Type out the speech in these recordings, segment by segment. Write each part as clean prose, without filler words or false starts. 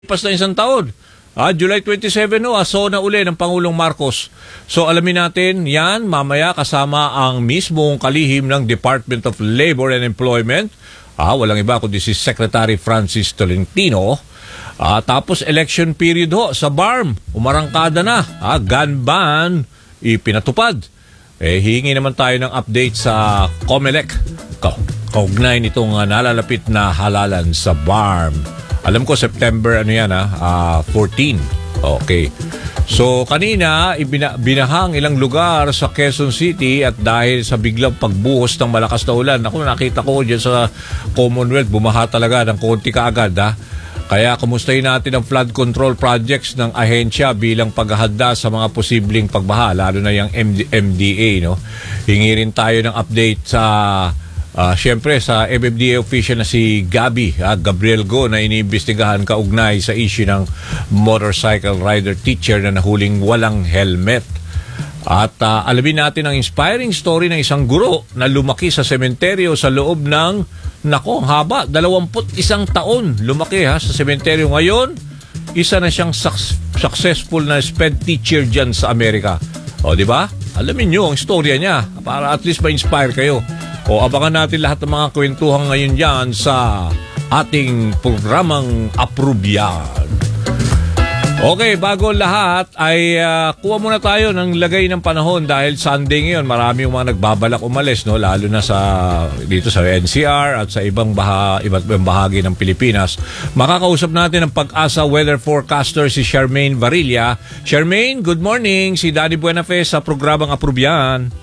Pas na isang taon. July 27 aso na uli ng Pangulong Marcos. So alamin natin yan mamaya kasama ang mismong kalihim ng Department of Labor and Employment. Walang iba kundi si Secretary Francis Tolentino. Tapos election period sa BARM. Umarangkada na. Gun ban ipinatupad. Hihingi naman tayo ng update sa COMELEC. Kaugnay nitong nalalapit na halalan sa BARM. Alam ko September 14. Okay. So kanina binahang ilang lugar sa Quezon City at dahil sa biglang pagbuhos ng malakas na ulan. Ako nakita ko diyan sa Commonwealth bumaha talaga ng konti kaagad Kaya kumustahin natin ang flood control projects ng ahensya bilang paghahanda sa mga posibleng pagbaha lalo na yung MDA Hingi rin tayo ng update sa siyempre sa MMDA official na si Gabriel Go na iniimbestigahan kaugnay sa issue ng motorcycle rider teacher na nahuling walang helmet. At alamin natin ang inspiring story ng isang guro na lumaki sa sementeryo sa loob ng, ang haba, 21 taon lumaki sa sementeryo. Ngayon, isa na siyang successful na SPED teacher dyan sa Amerika. Di ba? Alamin nyo ang storya niya para at least ma-inspire kayo. Abangan natin lahat ng mga kwentuhan ngayon dyan sa ating programang Aprubyan. Okay, bago lahat ay kuha muna tayo ng lagay ng panahon dahil Sunday ngayon marami yung mga nagbabalak umalis lalo na dito sa NCR at sa iba't ibang bahagi ng Pilipinas. Makakausap natin ang Pag-asa weather forecaster si Charmaine Varilla. Charmaine, good morning. Si Danny Buenafe sa programang Aprubyan.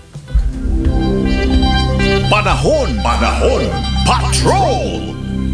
Panahon, Patrol!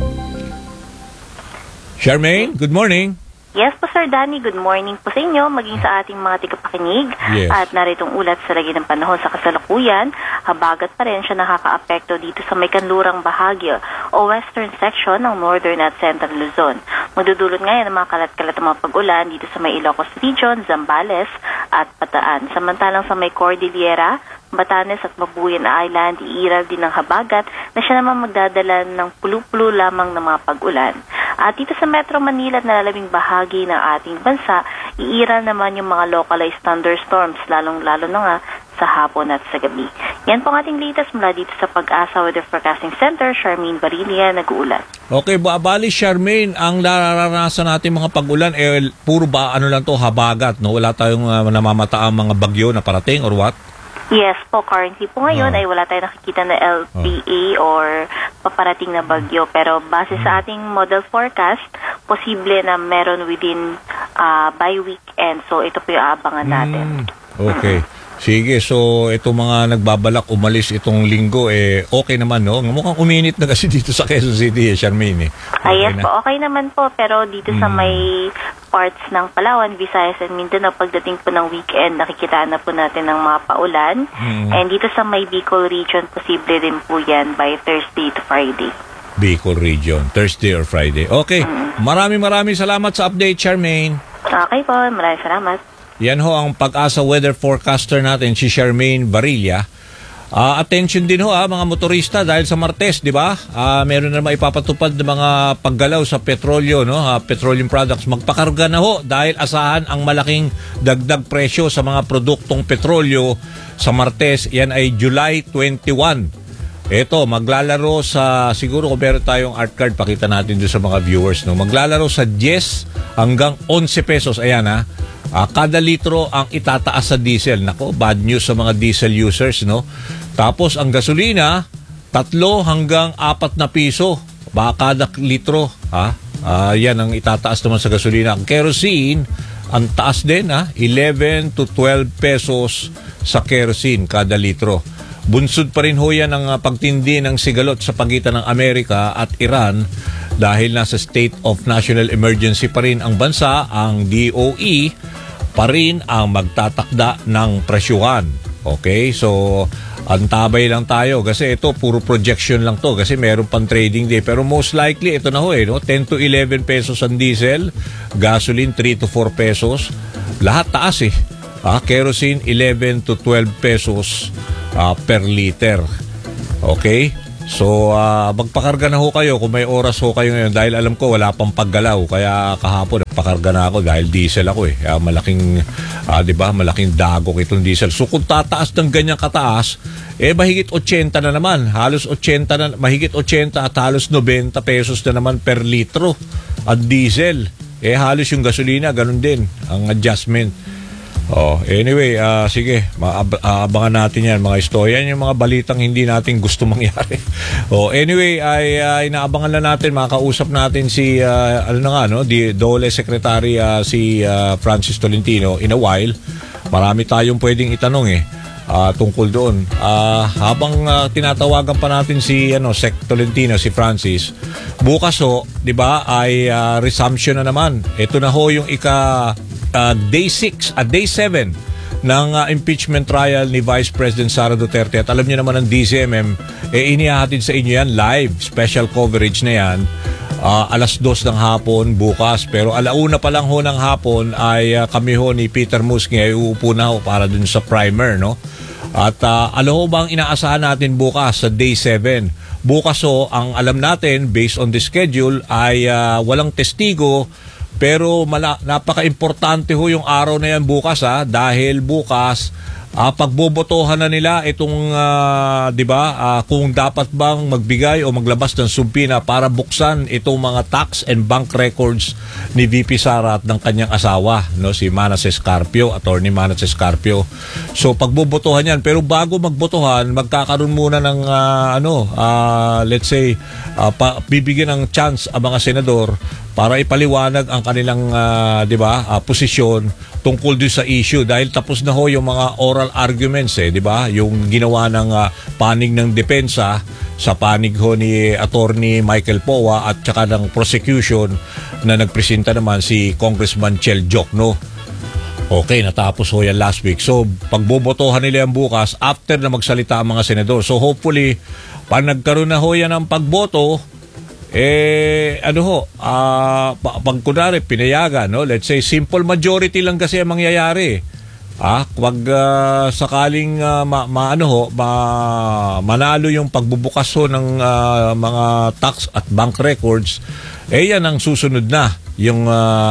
Charmaine, good morning. Yes po, Sir Danny. Good morning po sa inyo, maging sa ating mga tigapakinig. Yes. At naritong ulat sa lagi ng panahon sa kasalukuyan, habagat pa rin siya nakaka-apekto dito sa may kanlurang bahagi o western section ng northern at central Luzon. Magdudulot ngayon ng mga kalat-kalat ng mga pag-ulan dito sa may Ilocos Region, Zambales at Bataan. Samantalang sa may Cordillera, Batanes at Mabuyan Island, iiral din ng habagat na siya naman magdadala ng pulu-pulu lamang ng mga pag-ulan. At dito sa Metro Manila at nalalabing bahagi ng ating bansa, iiral naman yung mga localized thunderstorms, lalong-lalo na nga sa hapon at sa gabi. Yan po ang ating latest mula dito sa Pag-asa Weather Forecasting Center. Charmaine Varilla, nag-uulat. Okay, bali Charmaine, ang nararanasan natin mga pag-ulan, puro ba lang to habagat, Wala tayong namamataang mga bagyo na parating or what? Yes po, currently po ngayon ay wala tayong nakikita na LPA or paparating na bagyo. Pero base sa ating model forecast, posible na meron within by weekend. So ito po yung abangan natin. Okay. Sige, so itong mga nagbabalak umalis itong linggo, okay naman, Mukhang uminit na kasi dito sa Quezon City, Charmaine, Okay yes po, okay naman po. Pero dito sa may parts ng Palawan, Visayas and Mindanao, pagdating po ng weekend, nakikita na po natin ng mga paulan. And dito sa may Bicol region, posible din po yan by Thursday to Friday. Bicol region, Thursday or Friday. Okay, maraming salamat sa update, Charmaine. Okay po, maraming salamat. Yan ang Pag-asa weather forecaster natin, si Charmaine Varilla. Attention din mga motorista dahil sa Martes, di ba? Meron na maipapatupad ng mga paggalaw sa petrolyo, petroleum products. Magpakarga na dahil asahan ang malaking dagdag presyo sa mga produktong petrolyo sa Martes. Yan ay July 21. Ito, maglalaro siguro kung meron tayong art card, pakita natin doon sa mga viewers. Maglalaro sa 10 hanggang 11 pesos. Ayan kada litro ang itataas sa diesel. Bad news sa mga diesel users, Tapos ang gasolina, 3 hanggang 4 na piso kada litro. Yan ang itataas naman sa gasolina. Ang kerosene, ang taas din, 11 to 12 pesos sa kerosene kada litro. Bunsod pa rin yan ang pagtindi ng sigalot sa pagitan ng Amerika at Iran dahil nasa state of national emergency pa rin ang bansa. Ang DOE pa rin ang magtatakda ng presyuhan. Okay? So, antabay lang tayo kasi ito, puro projection lang to kasi meron pang trading day. Pero most likely, ito na 10 to 11 pesos ang diesel, gasoline 3 to 4 pesos. Lahat taas kerosene 11 to 12 pesos per liter. Okay? So, magpakarga na ho kayo kung may oras ho kayo ngayon dahil alam ko wala pang paggalaw. Kaya kahapon pakarga na ako dahil diesel ako eh. Kaya malaking, di ba, malaking dagok itong diesel. So, kung tataas ng ganyang kataas, mahigit 80 na naman. Halos 80 na, mahigit 80 at halos 90 pesos na naman per litro at diesel. Halos yung gasolina, ganun din ang adjustment. Anyway, sige, abangan natin yan mga istorya. Yan yung mga balitang hindi natin gusto mangyari. Anyway, ay inaabangan lang natin, makakausap natin si DOLE Secretary si Francis Tolentino in a while. Marami tayong pwedeng itanong tungkol doon. Habang tinatawagan pa natin si Sec Tolentino, si Francis, bukas 'di ba ay resumption na naman. Ito na ho yung day 6 at day 7 ng impeachment trial ni Vice President Sara Duterte. At alam niyo naman ang DCMM, inihahatid sa inyo yan live, special coverage na yan. Alas 2 ng hapon bukas, pero alauna pa lang ho ng hapon ay kami ho ni Peter Musngi ay uupo na ho para dun sa primer, no? At alam ho bang inaasahan natin bukas sa day 7? Bukas ho, ang alam natin based on the schedule ay walang testigo. Pero napaka-importante ho yung araw na yan bukas dahil bukas pagbobotohan na nila itong 'di ba kung dapat bang magbigay o maglabas ng subpoena para buksan itong mga tax and bank records ni VP Sara at ng kanyang asawa, no, si Manas Escarpio, Attorney Manas Escarpio. So pagbobotohan yan, pero bago magbotohan magkakaroon muna ng let's say bibigyan ng chance ang mga senador para ipaliwanag ang kanilang posisyon tungkol din sa issue dahil tapos na ho yung mga oral arguments 'di ba? Yung ginawa ng panig ng depensa sa panig ho ni Attorney Michael Powa at saka ng prosecution na nagpresenta naman si Congressman Chel Jokno. Okay, natapos ho yan last week. So, pagbobotohan nila yan bukas after na magsalita ang mga senador. So, hopefully, pag nagkaroon na ho yan ng pagboto, pag kunwari, pinayagan, no? Let's say, simple majority lang kasi ang mangyayari. Wag sakaling manalo yung pagbubukas ho ng mga tax at bank records, yan ang susunod na. Yung,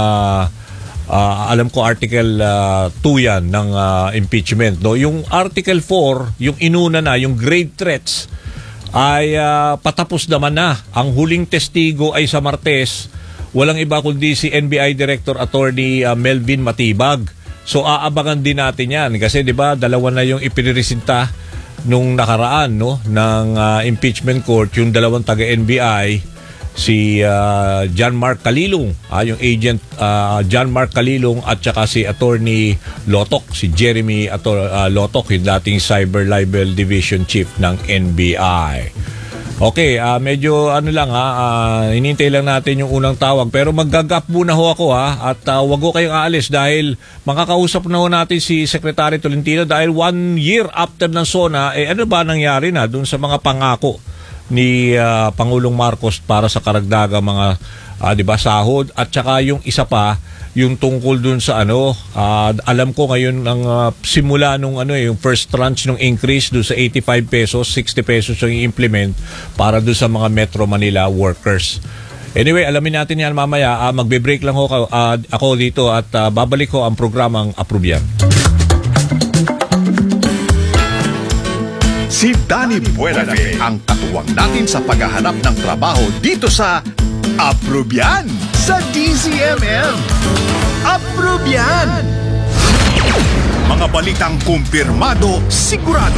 alam ko, Article 2 yan ng impeachment. No? Yung Article 4, yung inuna na, yung grave threats, ay patapos naman na. Ang huling testigo ay sa Martes, walang iba kundi si NBI Director Attorney Melvin Matibag. So aabangan din natin yan kasi 'di ba dalawa na yung ipiniresinta nung nakaraan, no, ng impeachment court, yung dalawang taga NBI, si John Mark Calilong, yung agent John Mark Calilong at saka si Attorney Lotok, si Jeremy Lotok, yung dating Cyber Libel Division Chief ng NBI. Okay, medyo hinintay lang natin yung unang tawag. Pero mag-gap muna ho ako at wag ho kayong aalis dahil makakausap na ho natin si Secretary Tolentino dahil 1 year after ng SONA, ano ba nangyari na dun sa mga pangako ni Pangulong Marcos para sa karagdagang mga sahod at saka yung isa pa yung tungkol dun sa alam ko ngayon ang simula nung yung first tranche ng increase dun sa 85 pesos, 60 pesos yung i-implement para dun sa mga Metro Manila workers. Anyway, alamin natin yan mamaya. Magbe-break lang ako dito at babalik ko ang programang Approve Yan. Si Danny Buenafe ang katuwang natin sa paghahanap ng trabaho dito sa Approve Yan sa DZMM. Approve Yan! Mga balitang kumpirmado, sigurado,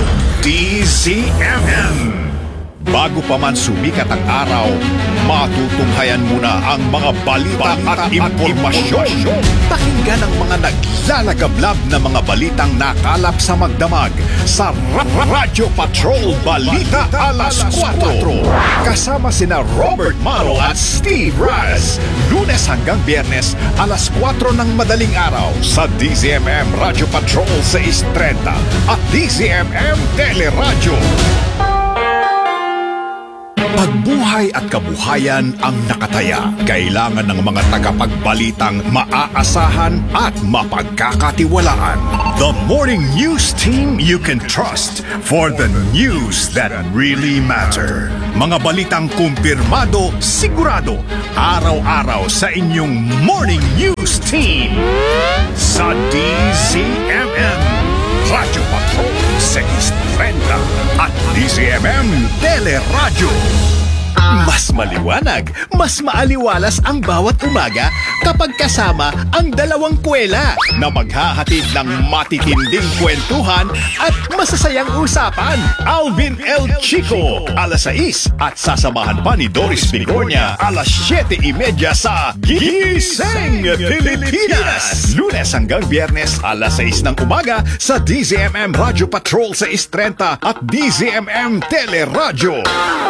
DZMM. Bago pa man sumikat ang araw, matutunghayan muna ang mga balita at impormasyon. Pakinggan ang mga naglalagablab na mga balitang nakalap sa magdamag sa Radyo Patrol Balita Alas 4. Kasama sina Robert Maro at Steve Raz. Lunes hanggang Biyernes, alas 4 ng madaling araw sa DZMM Radyo Patrol 630 at DZMM Teleradyo. Pagbuhay at kabuhayan ang nakataya. Kailangan ng mga tagapagbalitang maaasahan at mapagkakatiwalaan. The Morning News Team you can trust for the news that really matter. Mga balitang kumpirmado, sigurado, araw-araw sa inyong Morning News Team. Sa DZMM, Radyo Patrol 630 at DZMM Teleradyo. Mas maliwanag, mas maaliwalas ang bawat umaga kapag kasama ang dalawang kwela na maghahatid ng matitinding kwentuhan at masasayang usapan. Alvin L. Chico, alas 6 at sasamahan pa ni Doris Bigornia, alas 7:30 sa Gising Pilipinas. Lunes hanggang Biyernes, alas 6 ng umaga sa DZMM Radyo Patrol 630 at DZMM Teleradyo.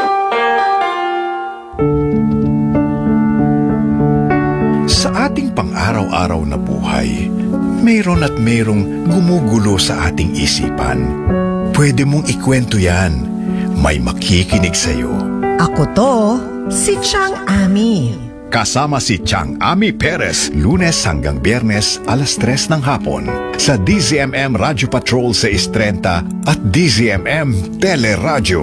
Sa ating pang-araw-araw na buhay, mayroon at mayroong gumugulo sa ating isipan. Pwede mong ikwento yan. May makikinig sa'yo. Ako to, si Chang Ami. Kasama si Chang Ami Perez, Lunes hanggang Biyernes, alas 3 ng hapon sa DZMM Radyo Patrol 630 at DZMM Teleradyo.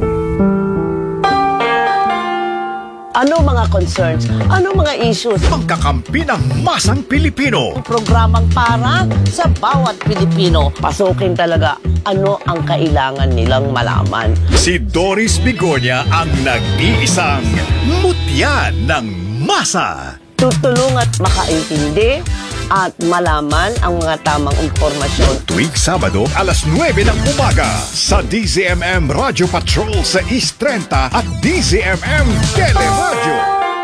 Ano mga concerns? Ano mga issues? Pagkakampi ng masang Pilipino. Programang para sa bawat Pilipino. Pasukin talaga ano ang kailangan nilang malaman. Si Doris Bigornia ang nag-iisang mutya ng masa. Tutulong at makaintindi at malaman ang mga tamang impormasyon. Tuwing Sabado, alas 9 ng umaga sa DZMM Radyo Patrol sa East 30 at DZMM Teleradyo.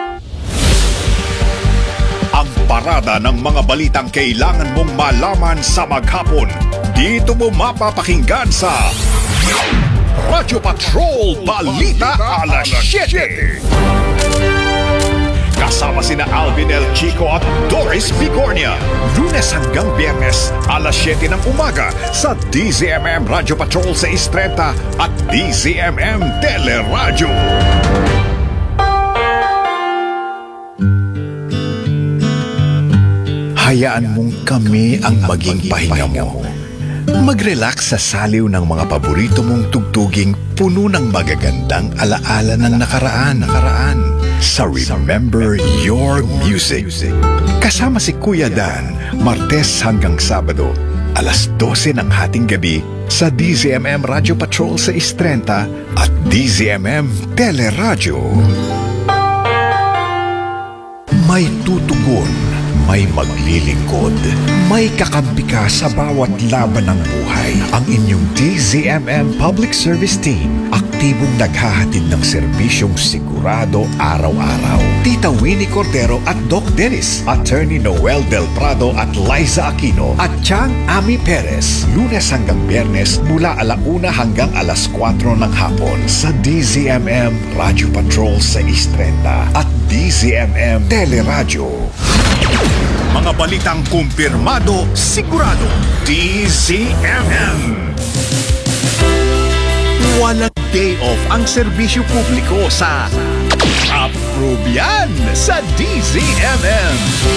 Ang parada ng mga balitang kailangan mong malaman sa maghapon. Dito mo mapapakinggan sa Radyo Patrol Balita alas 7. Kasama sina Alvin L. Chico at Doris Bigornia. Lunes hanggang Biyernes, alas 7 ng umaga sa DZMM Radyo Patrol 630 at DZMM Teleradyo. Hayaan mong kami ang maging pahinga mo. Mag-relax sa saliw ng mga paborito mong tugtuging puno ng magagandang alaala ng nakaraan. Sa Remember Your Music. Kasama si Kuya Dan, Martes hanggang Sabado, alas 12 ng hating gabi sa DZMM Radyo Patrol sa 630 at DZMM Teleradyo. May tutugon, may maglilingkod, may kakampi ka sa bawat laban ng buhay. Ang inyong DZMM Public Service Team, aktibong naghahatid ng serbisyong sigurado araw-araw. Tita Winnie Cordero at Doc Dennis, Attorney Noel Del Prado at Liza Aquino at Chang Ami Perez. Lunes hanggang Biyernes mula 1:00 hanggang alas 4 ng hapon sa DZMM Radyo Patrol sa East 30 at DZMM Teleradyo. Mga balitang kumpirmado, sigurado, DZMM. Walang day off ang serbisyo publiko sa Approve yan sa DZMM.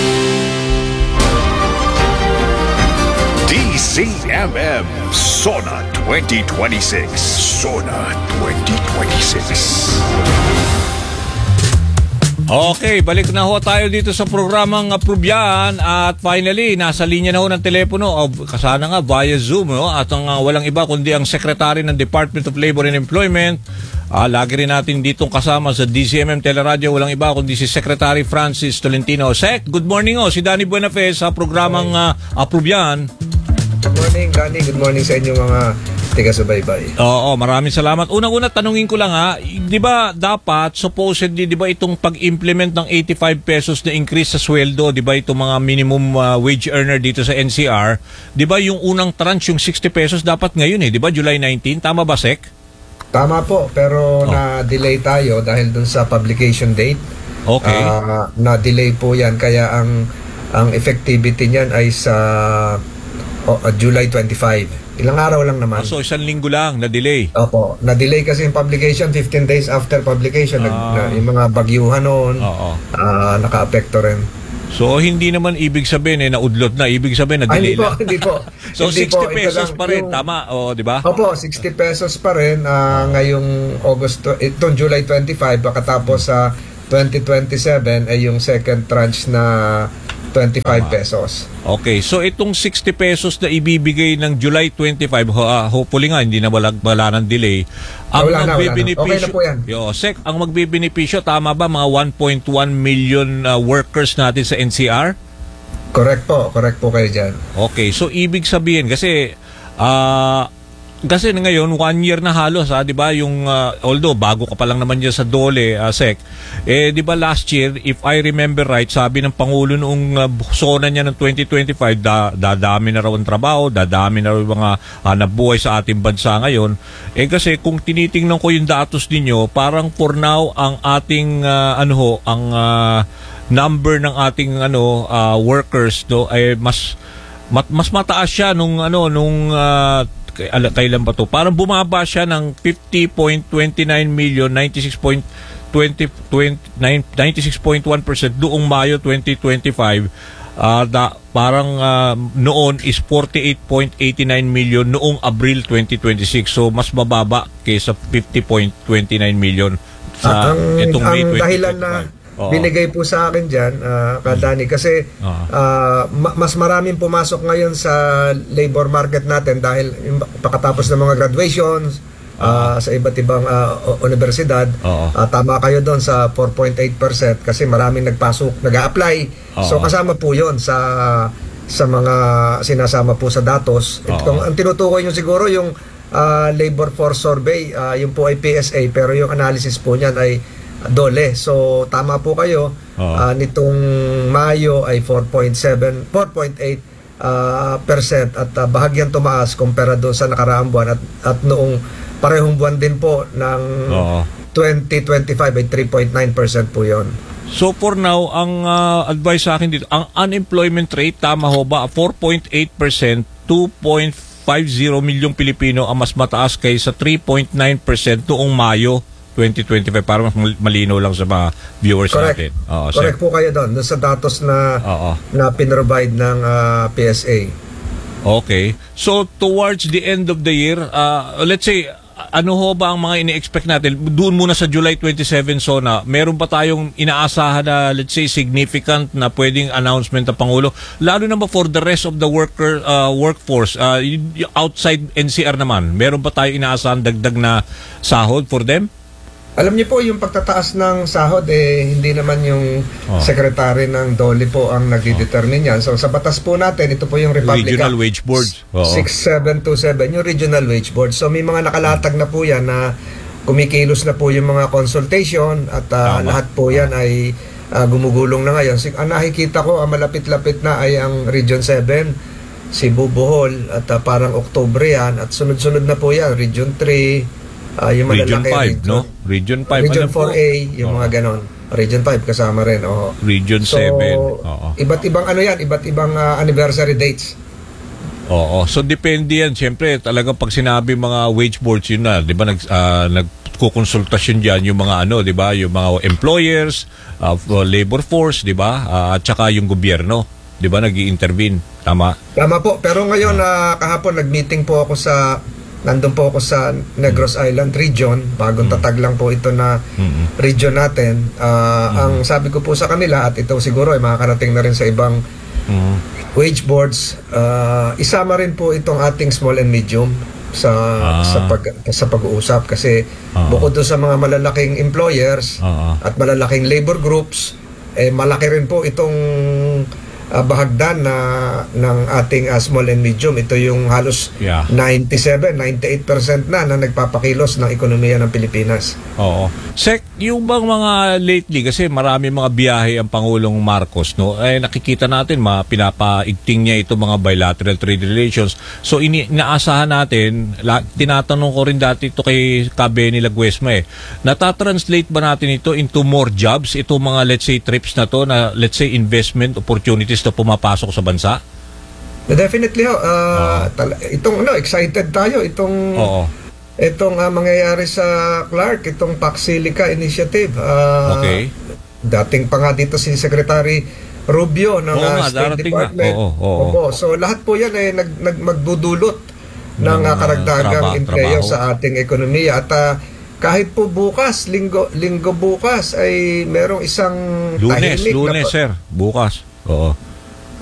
DZMM Sona 2026. Sona 2026. Okay, balik na ho tayo dito sa programang Approve Yan at finally, nasa linya na ho ng telepono, kasana nga via Zoom, no? At ang walang iba kundi ang Secretary ng Department of Labor and Employment. Lagi rin natin ditong kasama sa DZMM Teleradyo, walang iba kundi si Secretary Francis Tolentino. Sec, good morning ho, si Danny Buenafe sa programang Approve Yan. Good morning, Danny. Good morning sa inyong mga taga-subaybay. Oo, maraming salamat. Unang-una, tanungin ko lang di ba dapat, supposedly, di ba itong pag-implement ng 85 pesos na increase sa sweldo, di ba itong mga minimum wage earner dito sa NCR, di ba yung unang tranche, yung 60 pesos, dapat ngayon di ba, July 19? Tama ba, Sec? Tama po, pero na-delay tayo dahil dun sa publication date. Okay. Na-delay po yan, kaya ang effectivity niyan ay sa July 25. Ilang araw lang naman. So, 1 linggo lang na-delay. Opo, na-delay kasi yung publication 15 days after publication. Yung mga bagyuhan noon, Oo. naka-apekto rin. So, hindi naman ibig sabihin naudlot na. Ibig sabihin na-delay lang. Hindi po. So, Hindi 60 po, ito pesos lang pa rin. yung- Tama, di ba? Opo, 60 pesos pa rin ngayong itong July 25, pagkatapos sa 2027 ay yung second tranche na 25 pesos. Okay, so itong 60 pesos na ibibigay ng July 25, hopefully nga hindi na wala ng delay. Ang Wala na. magbibenepisyo, Okay na po yan. Ang magbibenepisyo, tama ba, mga 1.1 million workers natin sa NCR? Correct po kayo dyan. Okay, so ibig sabihin, kasi ngayon 1 year na halos, 'di ba? Yung although bago ka pa lang naman diyan sa DOLE, Sec. 'Di ba last year, if I remember right, sabi ng pangulo noong SONA niya ng 2025, dadami na raw ang trabaho, dadami na raw yung mga nabuhay sa ating bansa ngayon. Kasi kung tinitingnan ko yung datos ninyo, parang for now ang ating number ng ating workers ay mas mataas siya nung kailan ba to? Parang bumaba siya ng 50.29 million, 96.1% doong Mayo 2025. Parang noon is 48.89 million noong Abril 2026. So mas mababa kaysa 50.29 million sa itong May 2025. Ang dahilan na binigay po sa akin dyan, Kadani, kasi mas maraming pumasok ngayon sa labor market natin dahil pagkatapos ng mga graduations sa iba't ibang universidad. Tama kayo doon sa 4.8% kasi maraming nag-a-apply. So kasama po yun sa mga sinasama po sa datos. Ang tinutukoy nyo siguro yung labor force survey, yung po ay PSA, pero yung analysis po niyan ay DOLE. So tama po kayo. Nitong Mayo ay 4.8% at bahagyang tumaas kumpara doon sa nakaraang buwan at noong parehong buwan din po ng 2025 ay 3.9% po yon. So for now, ang advice sa akin dito, ang unemployment rate, tama ho ba, 4.8%, 2.50 milyong Pilipino ang mas mataas kaysa 3.9% noong Mayo 2025, para mas malinaw lang sa mga viewers natin. Correct po kayo doon sa datos na pinrovide ng PSA. Okay. So towards the end of the year, let's say, ano ho ba ang mga ini-expect natin? Doon muna sa July 27, SONA, meron pa tayong inaasahan na, let's say, significant na pwedeng announcement ng Pangulo? Lalo na ba for the rest of the workforce, outside NCR naman, meron pa tayong inaasahan dagdag na sahod for them? Alam niyo po, yung pagtataas ng sahod, hindi naman yung secretary ng DOLE po ang nagdidetermine yan. So sa batas po natin, ito po yung Republic Regional Act Wage Board. 6727, yung Regional Wage Board. So may mga nakalatag na po yan na kumikilos na po yung mga consultation at lahat po yan ay gumugulong na ngayon. Ang nakikita ko, ang malapit-lapit na ay ang Region 7, Cebu, Bohol, at parang Oktubre yan. At sunod-sunod na po yan, Region 3, yung Region 5, region, no? Region 5. Region 4A, yung mga ganon. Region 5 kasama rin. Region 7. Iba't ibang iba't ibang anniversary dates. So depende yan. Siyempre, talagang pag sinabi mga wage boards, yun na, di ba, nagkukonsultasyon dyan yung mga di ba, yung mga employers, labor force, di ba, at saka yung gobyerno, di ba, nag-i-intervene. Tama? Tama po. Pero ngayon, kahapon, nag-meeting po ako nandun po ako sa Negros Island region, bagong tatag lang po ito na region natin. Ang sabi ko po sa kanila, at ito siguro ay makakarating na rin sa ibang wage boards, isama rin po itong ating small and medium sa pag-uusap kasi bukod doon sa mga malalaking employers at malalaking labor groups, malaki rin po itong bahagdan ng ating small and medium. Ito yung halos 97-98% na nagpapakilos ng ekonomiya ng Pilipinas. Sec, yung bang mga lately, kasi marami mga biyahe ang Pangulong Marcos, no? Nakikita natin, pinapaigting niya ito mga bilateral trade relations. So inaasahan natin, tinatanong ko rin dati ito kay Benny Laguesma, natatranslate ba natin ito into more jobs, ito mga let's say trips na to, na let's say investment opportunities na pumapasok sa bansa? Definitely ho. Itong excited tayo itong mangyayari sa Clark, itong Pax Silica Initiative. Okay. Dating pa nga dito si Secretary Rubio ng State Department. So lahat po yan ay magdudulot ng karagdagang empleo sa ating ekonomiya. At kahit po bukas, linggo bukas ay merong isang Lunes, sir. Bukas. Oo.